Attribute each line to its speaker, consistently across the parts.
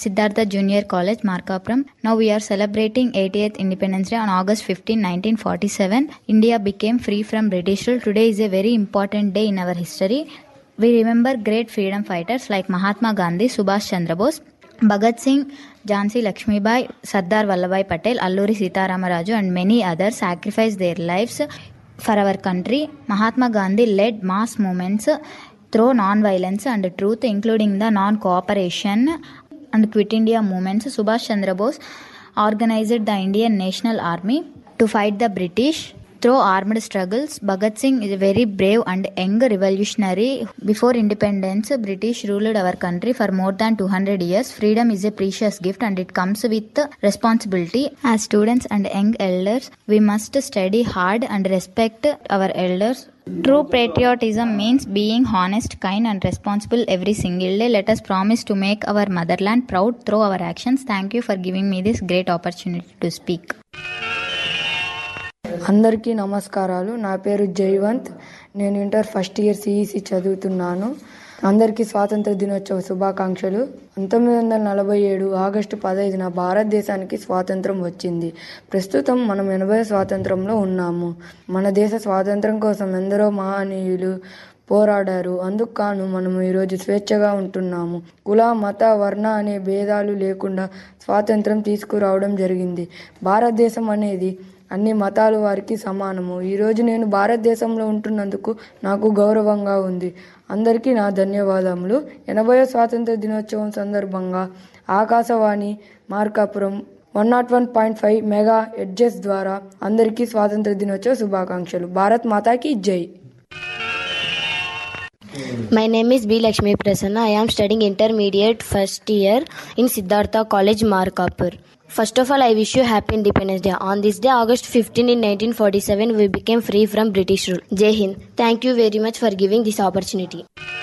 Speaker 1: Siddhartha Junior College, Markapuram. Now we are celebrating 80th Independence Day on August 15, 1947. India became free from British rule. Today is a very important day in our history. We remember great freedom fighters like Mahatma Gandhi, Subhash Chandra Bose, Bhagat Singh, Jhansi Lakshmibai, Sardar Vallabhbhai Patel, Alluri Sitaramraju and many others sacrificed their lives for our country. Mahatma Gandhi led mass movements through non-violence and truth, including the non-cooperation and Quit India movements. Subhash Chandra Bose organized the Indian National Army to fight the British through armed struggles. Bhagat Singh is a very brave and young revolutionary. Before independence, British ruled our country for more than 200 years. Freedom is a precious gift and it comes with responsibility. As students and young elders, we must study hard and respect our elders. True patriotism means being honest, kind and responsible every single day. Let us promise to make our motherland proud through our actions. Thank you for giving me this great opportunity to speak.
Speaker 2: అందరికీ నమస్కారాలు. నా పేరు జైవంత్. నేను inter first year CEC చదువుతున్నాను. అందరికీ స్వాతంత్ర దినోత్సవ శుభాకాంక్షలు. 1947 ఆగస్టు 15న భారతదేశానికి స్వాతంత్రం వచ్చింది. ప్రస్తుతం మనం 80వ స్వాతంత్రంలో ఉన్నాము. మన దేశ స్వాతంత్రం కోసం ఎందరో మహనీయులు పోరాడారు. అందుకు కాను మనం ఈరోజు స్వేచ్ఛగా ఉంటున్నాము. కుల, మత, వర్ణ అనే భేదాలు లేకుండా స్వాతంత్రం తీసుకురావడం జరిగింది. భారతదేశం అనేది అన్ని మతాల వారికి సమానము. ఈరోజు నేను భారతదేశంలో ఉంటున్నందుకు నాకు గౌరవంగా ఉంది. అందరికీ నా ధన్యవాదములు. 80వ స్వాతంత్ర దినోత్సవం సందర్భంగా ఆకాశవాణి మార్కాపురం 101.5 మెగా హెర్ట్జ్ ద్వారా అందరికీ స్వాతంత్ర దినోత్సవ శుభాకాంక్షలు. భారత్ మాతాకి జై.
Speaker 3: My name is B. Lakshmi Prasanna. I am studying intermediate first year in Siddhartha College, Markapur. First of all, I wish you happy Independence Day. On this day, August 15 in 1947, we became free from British rule. Jai Hind. Thank you very much for giving this opportunity.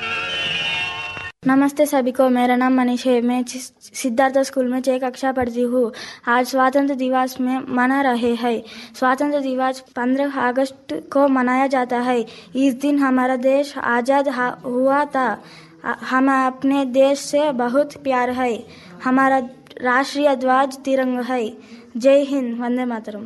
Speaker 4: नमस्ते सभी को. मेरा नाम मनीष है. मैं Siddharth school में 6 कक्षा पढ़ती हूँ. आज स्वतंत्र दिवस में मना रहे हैं. स्वतंत्र दिवस 15 अगस्त को मनाया जाता है. इस दिन हमारा देश आज़ाद हुआ था. हमें अपने देश से बहुत प्यार है. हमारा राष्ट्रीय ध्वज तिरंगा है. जय Hind. Vande Mataram.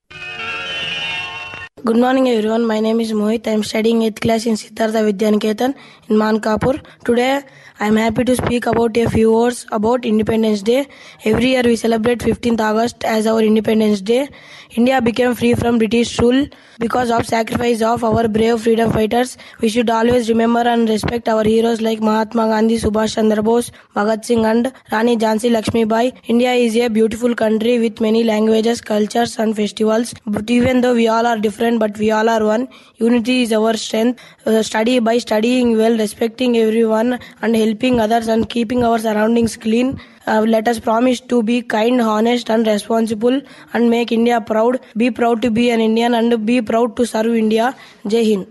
Speaker 5: Good morning everyone. My name is Mohit. I am studying 8th class in Siddhartha Vidyaniketan in Mankapur. Today I am happy to speak about a few words about Independence Day. Every year we celebrate 15th August as our Independence Day. India became free from British rule because of sacrifice of our brave freedom fighters. We should always remember and respect our heroes like Mahatma Gandhi, Subhash Chandra Bose, Bhagat Singh and Rani Jhansi Lakshmibai. India is a beautiful country with many languages, cultures and festivals. But even though we all are different, but we all are one. Unity is our strength. Study by studying well, respecting everyone and helping others and keeping our surroundings clean. Let us promise to be kind, honest and responsible and make India proud. Be proud to be an Indian and be proud to serve India. Jai Hind.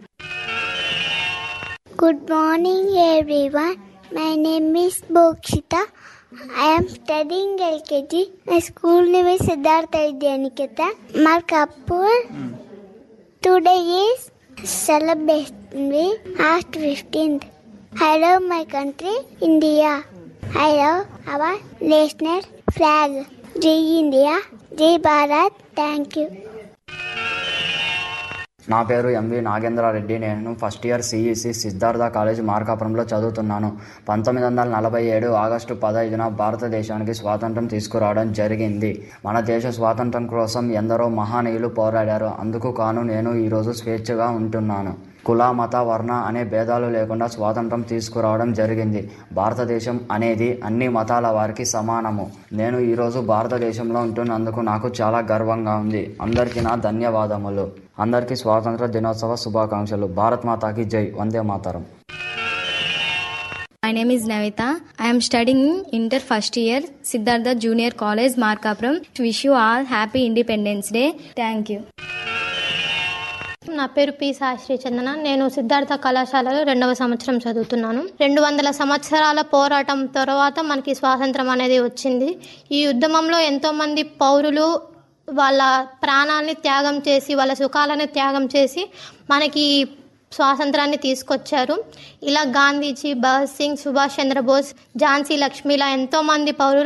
Speaker 6: Good morning everyone. My name is Bokshita. I am studying LKG. My school name is Siddhartha Vidyaniketan, Markapur. Today is celebrating August 15th. I love my country, India. I love our national flag. Jai India, Jai Bharat. Thank you.
Speaker 7: నా పేరు MV Nagendrareddy. నేను first year CEC Siddhartha college మార్కాపురంలో చదువుతున్నాను. 1947 August 15న భారతదేశానికి స్వాతంత్రం తీసుకురావడం జరిగింది. మన దేశ స్వాతంత్రం కోసం ఎందరో మహనీయులు పోరాడారు. అందుకు కాను నేను ఈరోజు స్వేచ్ఛగా ఉంటున్నాను. కుల, మత, వర్ణ అనే భేదాలు లేకుండా స్వాతంత్రం తీసుకురావడం జరిగింది. భారతదేశం అనేది అన్ని మతాల వారికి సమానము. నేను ఈరోజు భారతదేశంలో ఉంటున్నందుకు నాకు చాలా గర్వంగా ఉంది. అందరికీ నా ధన్యవాదములు. అందరికీ స్వాతంత్ర దినోత్సవ శుభాకాంక్షలు. భారత్ మాతాకి జై. Vande Mataram.
Speaker 8: My name is Navita. I am studying inter first year Siddhartha Junior College, Markapuram. Wish you all happy Independence Day. Thank you.
Speaker 9: నా పేరు పి సాశ్రీ చందన. నేను సిద్ధార్థ కళాశాలలో 2వ సంవత్సరం చదువుతున్నాను. 200 సంవత్సరాల పోరాటం తర్వాత మనకి స్వాతంత్రం అనేది వచ్చింది. ఈ ఉద్యమంలో ఎంతోమంది పౌరులు వాళ్ళ ప్రాణాలని త్యాగం చేసి, వాళ్ళ సుఖాలను త్యాగం చేసి మనకి స్వాతంత్రాన్ని తీసుకొచ్చారు. ఇలా గాంధీజీ, భగత్ సింగ్, సుభాష్ చంద్రబోస్, ఝాన్సీ లక్ష్మి ఇలా ఎంతోమంది పౌరులు